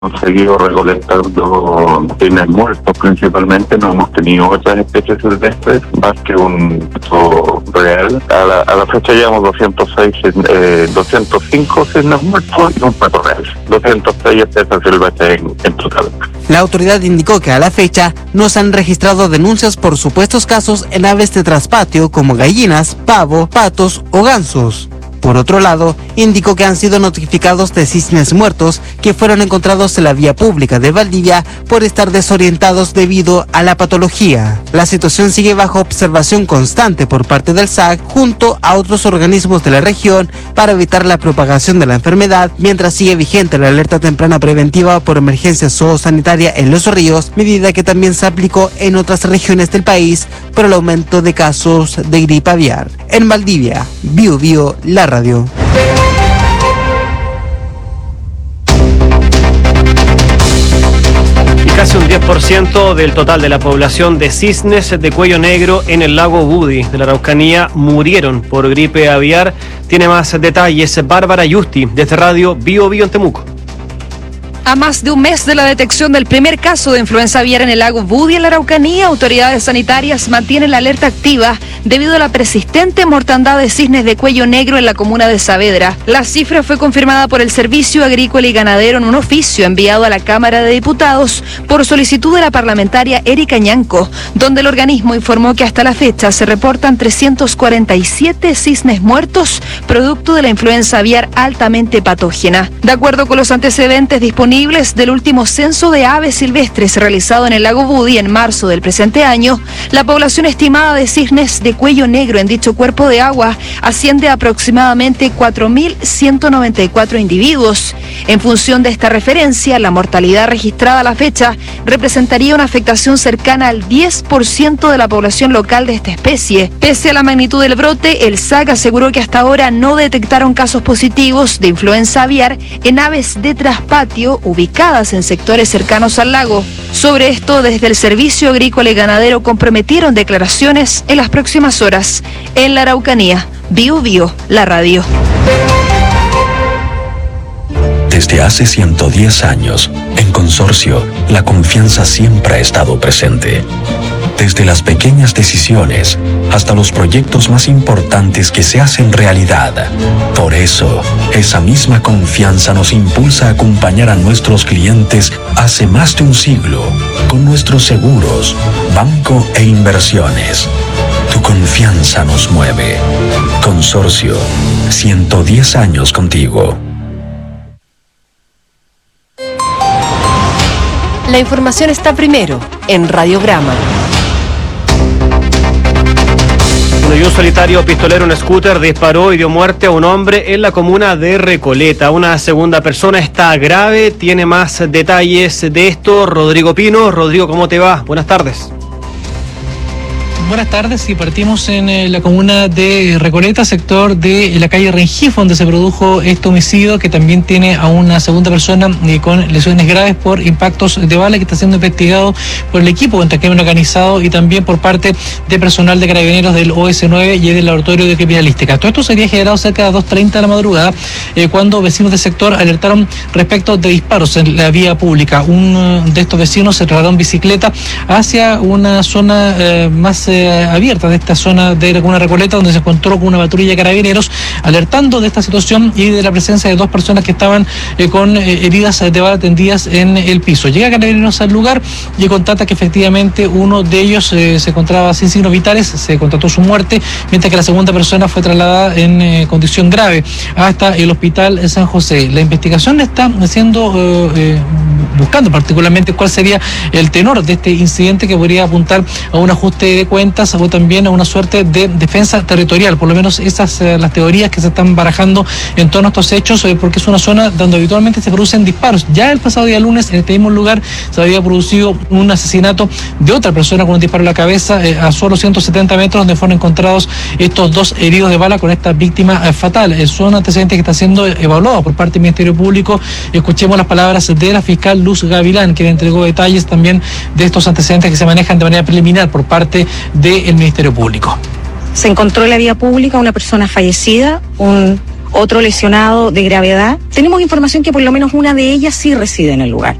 seguido recolectando cisnes muertos principalmente, no hemos tenido otras especies silvestres más que un pato real. A la fecha llevamos 205 cisnes muertos y un pato real, 206 especies silvestres en total. La autoridad indicó que a la fecha no se han registrado denuncias por supuestos casos en aves de traspatio como gallinas, pavo, patos o gansos. Por otro lado, indicó que han sido notificados de cisnes muertos que fueron encontrados en la vía pública de Valdivia por estar desorientados debido a la patología. La situación sigue bajo observación constante por parte del SAC junto a otros organismos de la región para evitar la propagación de la enfermedad, mientras sigue vigente la alerta temprana preventiva por emergencia zoosanitaria en Los Ríos, medida que también se aplicó en otras regiones del país por el aumento de casos de gripe aviar. En Valdivia, Bio Bio, la radio. Y casi un 10% del total de la población de cisnes de cuello negro en el lago Budi de la Araucanía murieron por gripe aviar. Tiene más detalles Bárbara Yusti desde Radio Bio Bio en Temuco. A más de un mes de la detección del primer caso de influenza aviar en el lago Budi en la Araucanía, autoridades sanitarias mantienen la alerta activa debido a la persistente mortandad de cisnes de cuello negro en la comuna de Saavedra. La cifra fue confirmada por el Servicio Agrícola y Ganadero en un oficio enviado a la Cámara de Diputados por solicitud de la parlamentaria Erika Ñanco, donde el organismo informó que hasta la fecha se reportan 347 cisnes muertos producto de la influenza aviar altamente patógena. De acuerdo con los antecedentes disponibles del último censo de aves silvestres realizado en el lago Budi en marzo del presente año, la población estimada de cisnes de cuello negro en dicho cuerpo de agua asciende a aproximadamente 4.194 individuos. En función de esta referencia, la mortalidad registrada a la fecha representaría una afectación cercana al 10% de la población local de esta especie. Pese a la magnitud del brote, el SAC aseguró que hasta ahora no detectaron casos positivos de influenza aviar en aves de traspatio ubicadas en sectores cercanos al lago. Sobre esto, desde el Servicio Agrícola y Ganadero comprometieron declaraciones en las próximas horas. En la Araucanía, Bio Bio, la radio. Desde hace 110 años, en Consorcio, la confianza siempre ha estado presente. Desde las pequeñas decisiones hasta los proyectos más importantes que se hacen realidad. Por eso, esa misma confianza nos impulsa a acompañar a nuestros clientes hace más de un siglo con nuestros seguros, banco e inversiones. Tu confianza nos mueve. Consorcio, 110 años contigo. La información está primero en Radiograma. Y un solitario pistolero en scooter disparó y dio muerte a un hombre en la comuna de Recoleta. Una segunda persona está grave. Tiene más detalles de esto Rodrigo Pino. Rodrigo, ¿cómo te va? Buenas tardes. Buenas tardes, y partimos en la comuna de Recoleta, sector de la calle Rengifo, donde se produjo este homicidio, que también tiene a una segunda persona con lesiones graves por impactos de bala, que está siendo investigado por el equipo contra el crimen organizado y también por parte de personal de carabineros del OS9 y del laboratorio de criminalística. Todo esto sería generado cerca de 2:30 de la madrugada, cuando vecinos del sector alertaron respecto de disparos en la vía pública. Uno de estos vecinos se trasladó en bicicleta hacia una zona más abierta de esta zona de la comuna de Recoleta, donde se encontró con una patrulla de carabineros alertando de esta situación y de la presencia de dos personas que estaban con heridas de bala tendidas en el piso. Llega carabineros al lugar y constata que efectivamente uno de ellos se encontraba sin signos vitales, se constató su muerte, mientras que la segunda persona fue trasladada en condición grave hasta el hospital San José. La investigación está haciendo, buscando particularmente cuál sería el tenor de este incidente, que podría apuntar a un ajuste de cuentas o también a una suerte de defensa territorial. Por lo menos esas las teorías que se están barajando en torno a estos hechos, porque es una zona donde habitualmente se producen disparos. Ya el pasado día lunes, en este mismo lugar, se había producido un asesinato de otra persona con un disparo en la cabeza a solo 170 metros, donde fueron encontrados estos dos heridos de bala con esta víctima fatal. Son antecedentes que están siendo evaluados por parte del Ministerio Público. Escuchemos las palabras de la fiscal Luz Gavilán, quien entregó detalles también de estos antecedentes que se manejan de manera preliminar por parte del Ministerio Público. Se encontró en la vía pública una persona fallecida, un otro lesionado de gravedad. Tenemos información que por lo menos una de ellas sí reside en el lugar.